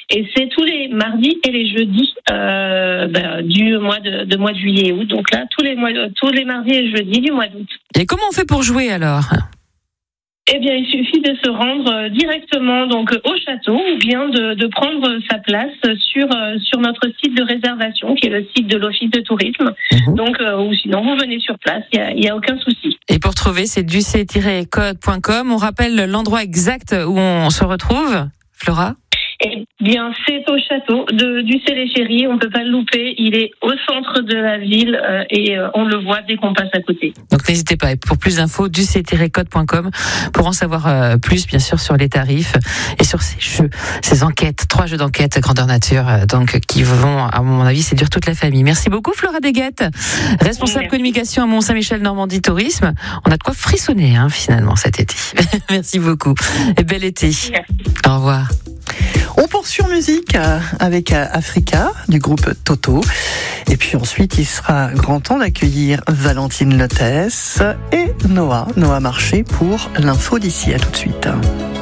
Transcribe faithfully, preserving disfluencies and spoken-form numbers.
Et c'est tous les mardis et les jeudis euh, bah, du mois de, de mois de juillet et août. Donc là, tous les mois, tous les mardis et jeudis du mois d'août. Et comment on fait pour jouer alors ? Eh bien, il suffit de se rendre directement donc au château ou bien de, de prendre sa place sur sur notre site de réservation qui est le site de l'Office de tourisme. Mmh. Donc, euh, ou sinon vous venez sur place, il y a, y a aucun souci. Et pour trouver, c'est ducé tiret code point com. On rappelle l'endroit exact où on se retrouve, Flora ? Eh bien, c'est au château de Ducé-les-Chéris. On peut pas le louper. Il est au centre de la ville euh, et euh, on le voit dès qu'on passe à côté. Donc n'hésitez pas. Et pour plus d'infos, ducé tiret code point com pour en savoir euh, plus, bien sûr, sur les tarifs et sur ces jeux, ces enquêtes, trois jeux d'enquête grandeur nature, euh, donc qui vont, à mon avis, séduire toute la famille. Merci beaucoup, Flora Deguette, responsable Merci. communication à Mont-Saint-Michel Normandie Tourisme. On a de quoi frissonner, hein, finalement, cet été. Merci beaucoup. Et bel été. Merci. Au revoir. On poursuit en musique avec Africa du groupe Toto. Et puis ensuite, il sera grand temps d'accueillir Valentine Lotès et Noah, Noah Marché pour l'info d'ici. À tout de suite.